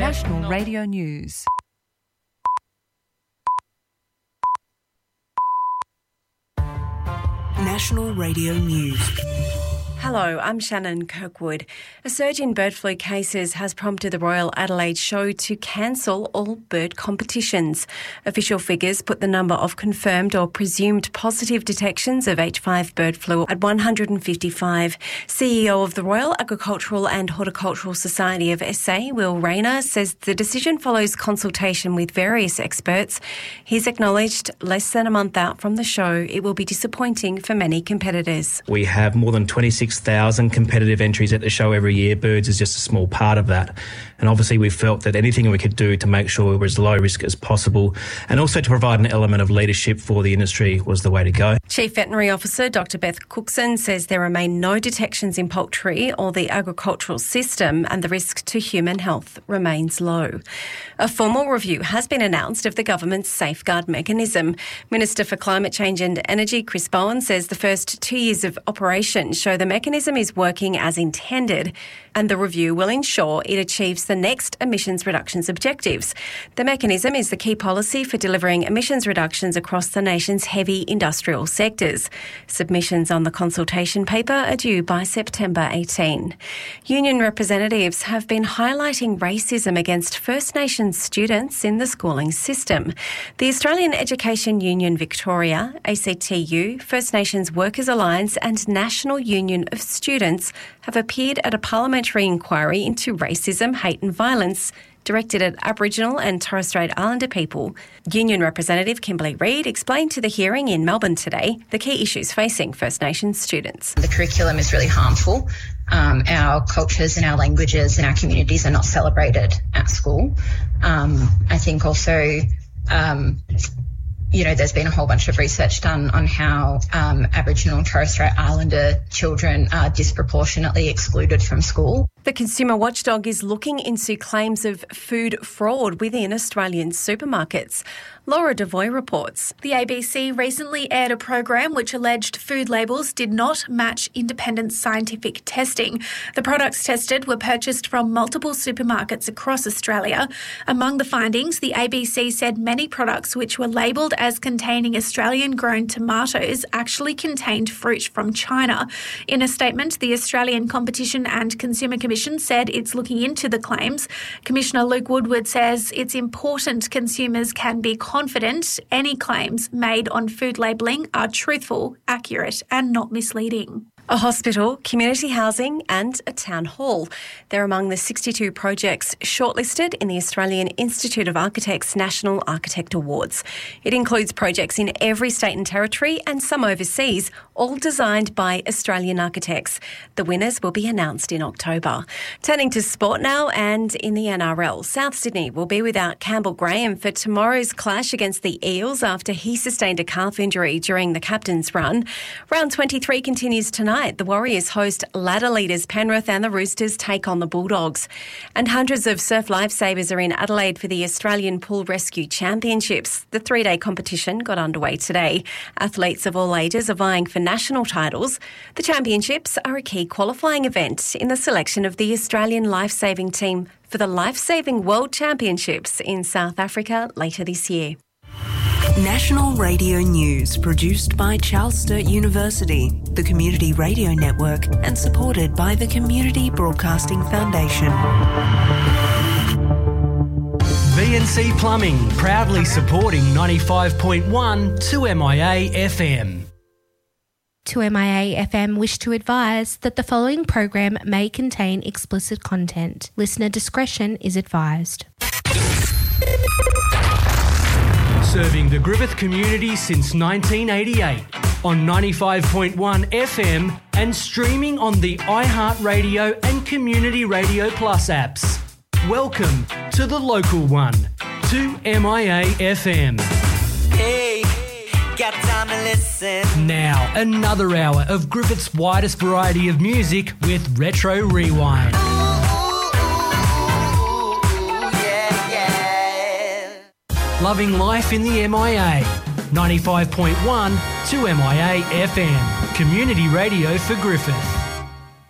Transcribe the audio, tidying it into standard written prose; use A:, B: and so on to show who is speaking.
A: National Radio News.
B: National Radio News.
C: Hello, I'm Shannon Kirkwood. A surge in bird flu cases has prompted the Royal Adelaide Show to cancel all bird competitions. Official figures put the number of confirmed or presumed positive detections of H5 bird flu at 155. CEO of the Royal Agricultural and Horticultural Society of SA, Will Rayner, says the decision follows consultation with various experts. He's acknowledged less than a month out from the show, it will be disappointing for many competitors.
D: We have more than 26,000 competitive entries at the show every year. Birds is just a small part of that. And obviously we felt that anything we could do to make sure we were as low risk as possible and also to provide an element of leadership for the industry was the way to go.
C: Chief Veterinary Officer Dr Beth Cookson says there remain no detections in poultry or the agricultural system and the risk to human health remains low. A formal review has been announced of the government's safeguard mechanism. Minister for Climate Change and Energy Chris Bowen says the first 2 years of operation show the mechanism is working as intended and the review will ensure it achieves the next emissions reductions objectives. The mechanism is the key policy for delivering emissions reductions across the nation's heavy industrial sectors. Submissions on the consultation paper are due by September 18. Union representatives have been highlighting racism against First Nations students in the schooling system. The Australian Education Union Victoria, ACTU, First Nations Workers Alliance and National Union of Students have appeared at a parliamentary inquiry into racism, hate and violence directed at Aboriginal and Torres Strait Islander people. Union Representative Kimberly Reid explained to the hearing in Melbourne today the key issues facing First Nations students.
E: The curriculum is really harmful. Our cultures and our languages and our communities are not celebrated at school. I think also there's been a whole bunch of research done on how Aboriginal and Torres Strait Islander children are disproportionately excluded from school.
C: The Consumer Watchdog is looking into claims of food fraud within Australian supermarkets. Laura Devoy reports.
F: The ABC recently aired a program which alleged food labels did not match independent scientific testing. The products tested were purchased from multiple supermarkets across Australia. Among the findings, the ABC said many products which were labelled as containing Australian-grown tomatoes actually contained fruit from China. In a statement, the Australian Competition and Consumer Commission said it's looking into the claims. Commissioner Luke Woodward says it's important consumers can be confident any claims made on food labelling are truthful, accurate and not misleading.
C: A hospital, community housing and a town hall. They're among the 62 projects shortlisted in the Australian Institute of Architects National Architect Awards. It includes projects in every state and territory and some overseas, all designed by Australian architects. The winners will be announced in October. Turning to sport now, and in the NRL, South Sydney will be without Campbell Graham for tomorrow's clash against the Eels after he sustained a calf injury during the captain's run. Round 23 continues tonight. The Warriors host ladder leaders Penrith and the Roosters take on the Bulldogs. And hundreds of surf lifesavers are in Adelaide for the Australian Pool Rescue Championships. The 3-day competition got underway today. Athletes of all ages are vying for national titles. The championships are a key qualifying event in the selection of the Australian lifesaving team for the Lifesaving World Championships in South Africa later this year.
B: National Radio News, produced by Charles Sturt University, the Community Radio Network, and supported by the Community Broadcasting Foundation.
G: VNC Plumbing, proudly supporting 95.1 2MIA FM.
H: 2MIA FM wish to advise that the following program may contain explicit content. Listener discretion is advised.
G: Serving the Griffith community since 1988 on 95.1 FM and streaming on the iHeartRadio and Community Radio Plus apps. Welcome to the local one, 2MIA FM.
I: Hey, got time to listen.
G: Now, another hour of Griffith's widest variety of music with Retro Rewind. Loving life in the MIA. 95.1 2MIA FM. Community radio for Griffith.